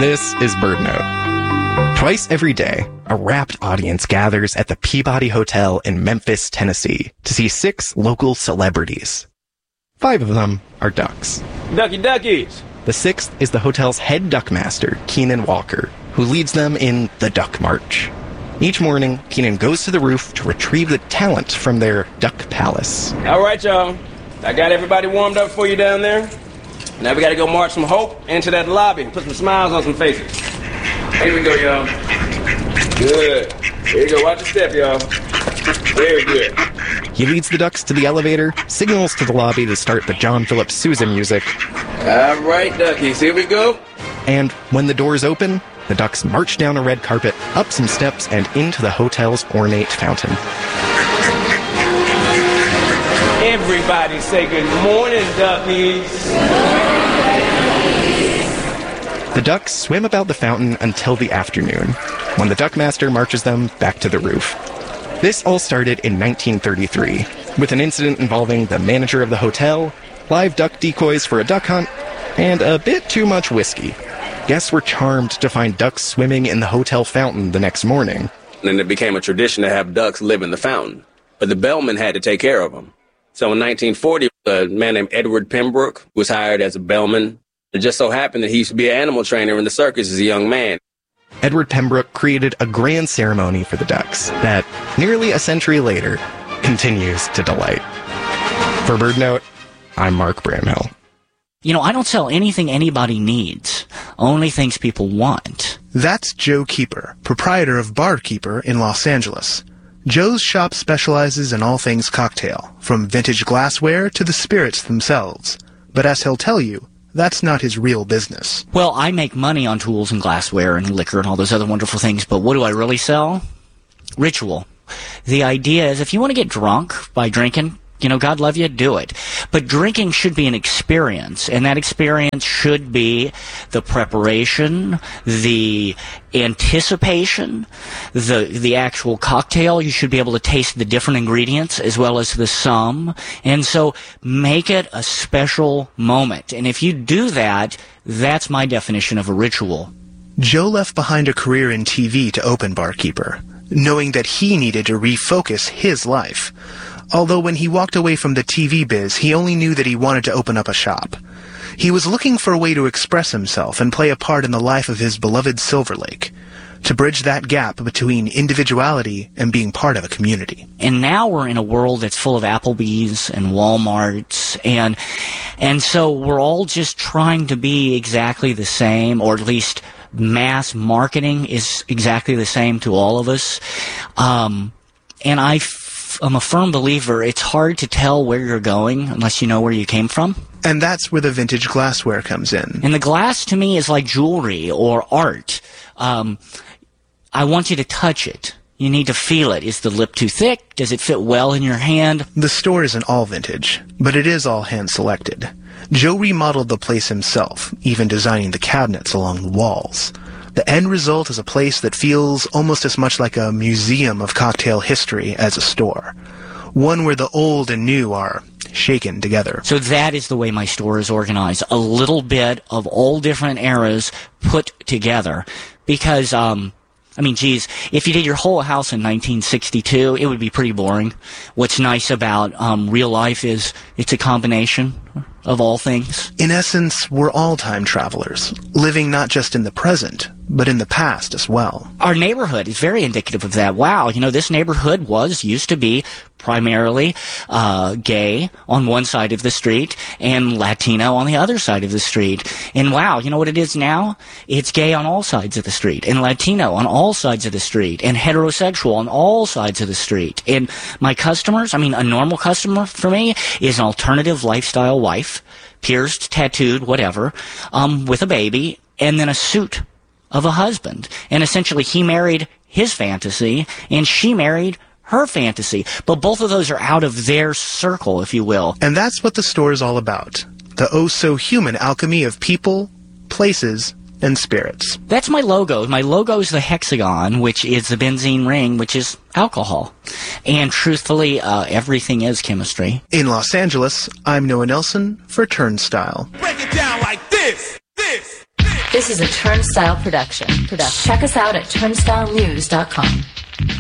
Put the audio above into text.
This is BirdNote. Twice every day, a rapt audience gathers at the Peabody Hotel in Memphis, Tennessee, to see 6 local celebrities. 5 of them are ducks. Ducky duckies! The 6th is the hotel's head duckmaster, Keenan Walker, who leads them in the Duck March. Each morning, Keenan goes to the roof to retrieve the talent from their duck palace. All right, y'all. I got everybody warmed up for you down there. Now we gotta go march some hope into that lobby and put some smiles on some faces. Here we go, y'all. Good. Here you go. Watch your step, y'all. Very good. He leads the ducks to the elevator, signals to the lobby to start the John Philip Sousa music. All right, duckies. Here we go. And when the doors open, the ducks march down a red carpet, up some steps, and into the hotel's ornate fountain. Everybody say good morning, duckies. The ducks swim about the fountain until the afternoon, when the duckmaster marches them back to the roof. This all started in 1933, with an incident involving the manager of the hotel, live duck decoys for a duck hunt, and a bit too much whiskey. Guests were charmed to find ducks swimming in the hotel fountain the next morning. And it became a tradition to have ducks live in the fountain, but the bellman had to take care of them. So in 1940, a man named Edward Pembroke was hired as a bellman. It just so happened that he used to be an animal trainer in the circus as a young man. Edward Pembroke created a grand ceremony for the ducks that, nearly a century later, continues to delight. For BirdNote, I'm Mark Bramhill. You know, I don't sell anything anybody needs, only things people want. That's Joe Keeper, proprietor of Barkeeper in Los Angeles. Joe's shop specializes in all things cocktail, from vintage glassware to the spirits themselves. But as he'll tell you, that's not his real business. Well, I make money on tools and glassware and liquor and all those other wonderful things, but what do I really sell? Ritual. The idea is if you want to get drunk by drinking, you know, God love you, do it. But drinking should be an experience, and that experience should be the preparation, the anticipation, the actual cocktail. You should be able to taste the different ingredients as well as the sum. And so make it a special moment. And if you do that, that's my definition of a ritual. Joe left behind a career in TV to open Barkeeper, knowing that he needed to refocus his life. Although when he walked away from the TV biz, he only knew that he wanted to open up a shop. He was looking for a way to express himself and play a part in the life of his beloved Silver Lake, to bridge that gap between individuality and being part of a community. And now we're in a world that's full of Applebee's and Walmarts, and so we're all just trying to be exactly the same, or at least mass marketing is exactly the same to all of us. And I'm a firm believer it's hard to tell where you're going unless you know where you came from. And that's where the vintage glassware comes in. And the glass to me is like jewelry or art. I want you to touch it. You need to feel it. Is the lip too thick? Does it fit well in your hand? The store isn't all vintage, but it is all hand-selected. Joe remodeled the place himself, even designing the cabinets along the walls. The end result is a place that feels almost as much like a museum of cocktail history as a store. One where the old and new are shaken together. So that is the way my store is organized. A little bit of all different eras put together. Because, geez, if you did your whole house in 1962, it would be pretty boring. What's nice about real life is it's a combination of all things. In essence, we're all time travelers, living not just in the present, but in the past as well. Our neighborhood is very indicative of that. Wow, this neighborhood used to be primarily gay on one side of the street and Latino on the other side of the street. And wow, you know what it is now? It's gay on all sides of the street, and Latino on all sides of the street, and heterosexual on all sides of the street. And my customers, a normal customer for me is an alternative lifestyle wife, pierced, tattooed, whatever, with a baby, and then a suit of a husband. And essentially he married his fantasy, and she married her fantasy. But both of those are out of their circle, if you will. And that's what the store is all about. The oh-so-human alchemy of people, places, and spirits. That's my logo. My logo is the hexagon, which is the benzene ring, which is alcohol. And truthfully, everything is chemistry. In Los Angeles, I'm Noah Nelson for Turnstile. Break it down like this, this, this. This is a Turnstile production. Check us out at turnstilenews.com.